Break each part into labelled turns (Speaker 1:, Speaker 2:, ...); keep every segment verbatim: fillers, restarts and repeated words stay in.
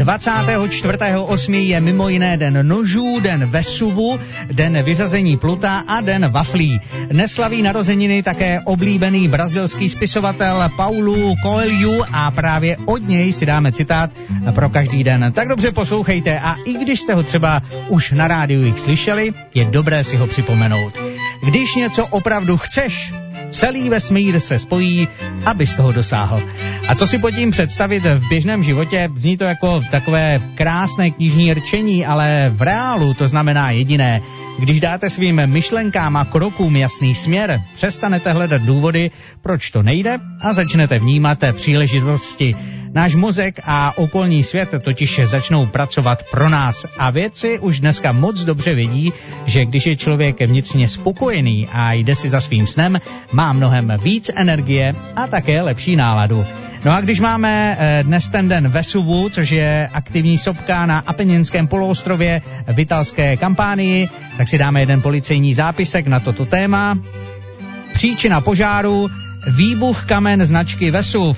Speaker 1: dvacátého čtvrtého osmého je mimo jiné den nožů, den vesuvu, den vyřazení pluta a den waflí. Dnes slaví narozeniny také oblíbený brazilský spisovatel Paulo Coelho a právě od něj si dáme citát pro každý den. Tak dobře poslouchejte a i když jste ho třeba už na rádiu jich slyšeli, je dobré si ho připomenout. Když něco opravdu chceš, celý vesmír se spojí, abys toho dosáhl. A co si pod tím představit v běžném životě, zní to jako takové krásné knižní rčení, ale v reálu to znamená jediné. Když dáte svým myšlenkám a krokům jasný směr, přestanete hledat důvody, proč to nejde a začnete vnímat příležitosti. Náš mozek a okolní svět totiž začnou pracovat pro nás a vědci už dneska moc dobře vědí, že když je člověk vnitřně spokojený a jde si za svým snem, má mnohem víc energie a také lepší náladu. No a když máme dnes ten den Vesuvu, což je aktivní sopka na Apeninském poloostrově v italské Kampánii, tak si dáme jeden policejní zápisek na toto téma. Příčina požáru, výbuch kamen značky Vesuv.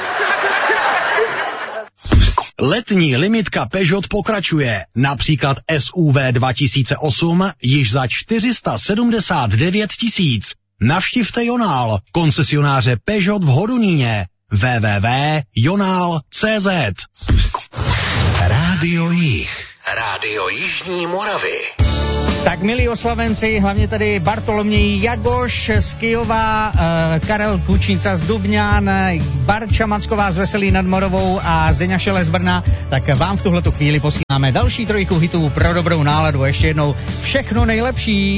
Speaker 2: Letní limitka Peugeot pokračuje. Například S U V dva tisíce osm již za čtyři sta sedmdesát devět tisíc. Navštivte Jonál, koncesionáře Peugeot v Hodoníně. w w w tečka jonál tečka cé zet. Rádio Jih. Rádio Jižní Moravy.
Speaker 1: Tak milí oslavenci, hlavně tady Bartoloměj Jagoš z Kyjova, eh, Karel Kučnica z Dubňan, Barča Macková z Veselí nad Moravou a Zdeňa Šele z Brna, tak vám v tuhletu chvíli posíláme další trojku hitů pro dobrou náladu. Ještě jednou všechno nejlepší.